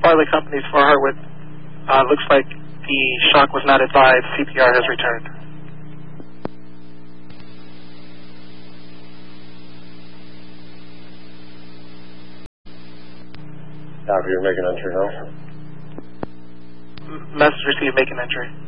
Farley Companies for Hartwood. Looks like the shock was not advised. CPR has returned. Copy, you're making entry now. Message received, making entry.